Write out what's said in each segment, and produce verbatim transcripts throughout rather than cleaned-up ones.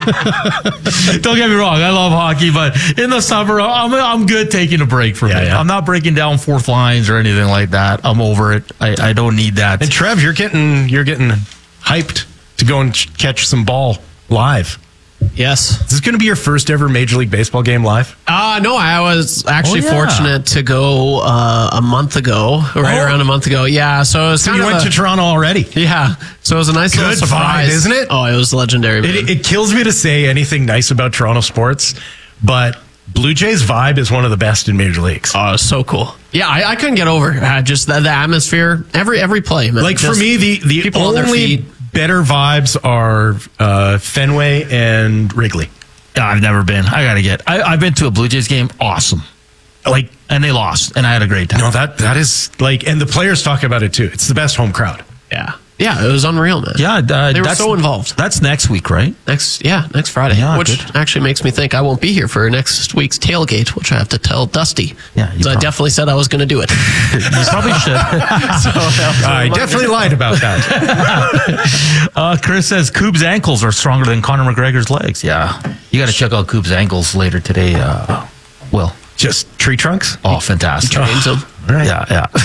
Don't get me wrong, I love hockey, but in the summer, I'm I'm good taking a break from yeah, it. Yeah. I'm not breaking down fourth lines or anything like that. I'm over it. I, I don't need that. And Trev, you're getting you're getting hyped to go and ch- catch some ball live. Yes. Is this going to be your first ever Major League Baseball game live? Uh, no, I was actually Oh, yeah. fortunate to go uh, a month ago, right Oh. around a month ago. Yeah, so it was So kind you of went a, to Toronto already. yeah, so it was a nice Good little vibe, surprise, isn't it? Oh, it was legendary. man. It, it kills me to say anything nice about Toronto sports, but Blue Jays vibe is one of the best in major leagues. Oh, it was so cool. Yeah, I, I couldn't get over uh, just the, the atmosphere, every every play. Man. Like Just for me, the the people on their only feet. better vibes are uh, Fenway and Wrigley. I've never been. I gotta get. I, I've been to a Blue Jays game. Awesome. Like, And they lost, and I had a great time. no, that that is like, and the players talk about it too. It's the best home crowd. Yeah, yeah, it was unreal, man. Yeah, uh, they were that's- so involved. That's next week, right? Next, yeah, next Friday, Yeah, which good. actually makes me think I won't be here for next week's tailgate, which I have to tell Dusty. Yeah, you so I prob- definitely said I was going to do it. You probably should. I definitely lied about that. Uh, Chris says Coop's ankles are stronger than Conor McGregor's legs. Yeah, you got to check out Coop's ankles later today. Uh, Will. Just tree trunks. Oh, fantastic. Trains him. Right. Yeah,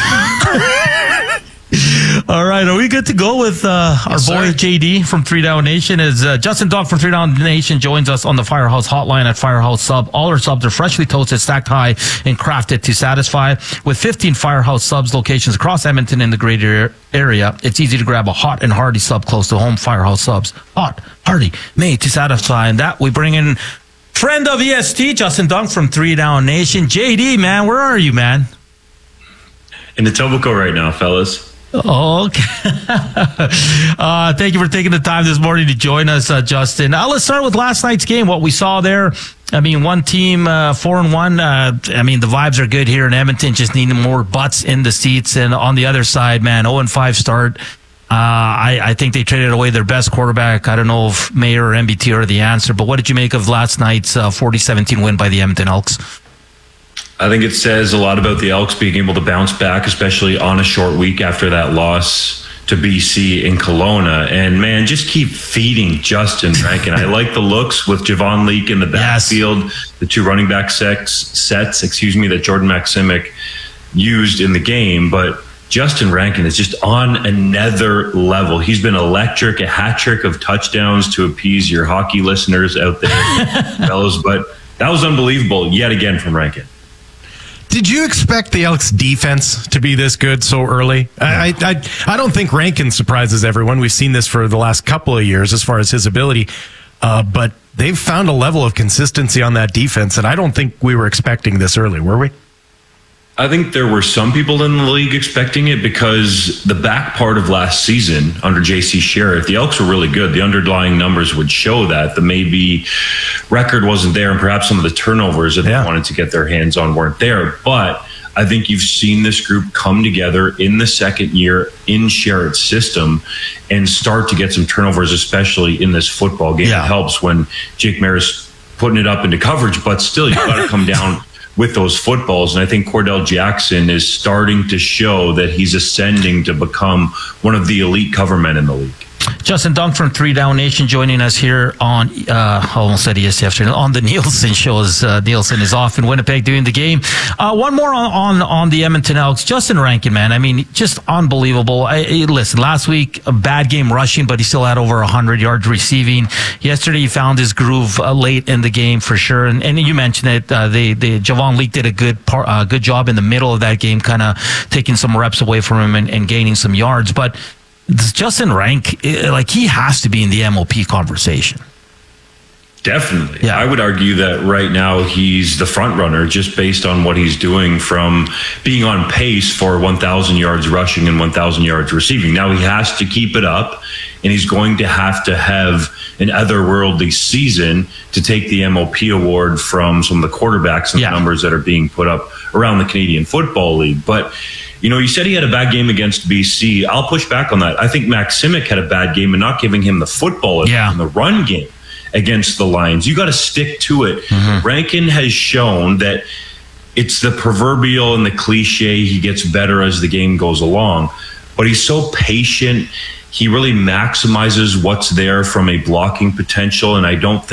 yeah. All right, are we good to go with uh, our Yes, boy sir. J D from Three Down Nation? As uh, Justin Dog from Three Down Nation joins us on the Firehouse Hotline at Firehouse Sub. All our subs are freshly toasted, stacked high, and crafted to satisfy. With fifteen Firehouse Subs locations across Edmonton and the greater area, it's easy to grab a hot and hearty sub close to home. Firehouse Subs, hot, hearty, made to satisfy. And that we bring in friend of E S T, Justin Dunk from Three Down Nation. J D, man, where are you, man? In the Etobicoke right now, fellas. Oh, okay. uh, thank you for taking the time this morning to join us, uh, Justin. Uh, let's start with last night's game. What we saw there. I mean, one team, uh, four and one. Uh, I mean, the vibes are good here in Edmonton. Just needing more butts in the seats. And on the other side, man, zero and five start. Uh, I, I think they traded away their best quarterback. I don't know if Mayer or M B T are the answer, but what did you make of last night's uh, forty seventeen win by the Edmonton Elks? I think it says a lot about the Elks being able to bounce back, especially on a short week after that loss to B C in Kelowna. And man, just keep feeding Justin Rankin. I like the looks with Javon Leake in the Yes. backfield, the two running back sex, sets, excuse me, that Jordan Maximic used in the game. But Justin Rankin is just on another level. He's been electric, a hat trick of touchdowns to appease your hockey listeners out there, fellows. But that was unbelievable yet again from Rankin. Did you expect the Elks defense to be this good so early? I, I I don't think Rankin surprises everyone. We've seen this for the last couple of years as far as his ability, uh, but they've found a level of consistency on that defense, and I don't think we were expecting this early, were we? I think there were some people in the league expecting it because the back part of last season under J C Sheriff, the Elks were really good. The underlying numbers would show that. The maybe record wasn't there, and perhaps some of the turnovers that Yeah. they wanted to get their hands on weren't there. But I think you've seen this group come together in the second year in Sherritt's system and start to get some turnovers, especially in this football game. Yeah. It helps when Jake Maris putting it up into coverage, but still you've got to come down with those footballs. And I think Cordell Jackson is starting to show that he's ascending to become one of the elite cover men in the league. Justin Dunk from Three Down Nation joining us here on, uh, I almost said E S T afternoon, on the Nielsen show as uh, Nielsen is off in Winnipeg doing the game. Uh, one more on, on, on the Edmonton Elks. Justin Rankin, man, I mean, just unbelievable. I, I- listen, last week, a bad game rushing, but he still had over one hundred yards receiving. Yesterday, he found his groove uh, late in the game for sure. And, and you mentioned it, uh, they, they, Javon Leake did a good part, uh, good job in the middle of that game, kind of taking some reps away from him and, and gaining some yards. But Justin Rank, like, he has to be in the M O P conversation. Definitely. Yeah. I would argue that right now he's the front runner just based on what he's doing from being on pace for one thousand yards rushing and one thousand yards receiving. Now he has to keep it up, and he's going to have to have an otherworldly season to take the M O P award from some of the quarterbacks and Yeah. the numbers that are being put up around the Canadian Football League. But you know, you said he had a bad game against B C. I'll push back on that. I think Maximic had a bad game and not giving him the football Yeah. in the run game against the Lions. You got to stick to it. Mm-hmm. Rankin has shown that it's the proverbial and the cliche. He gets better as the game goes along, but he's so patient. He really maximizes what's there from a blocking potential, and I don't think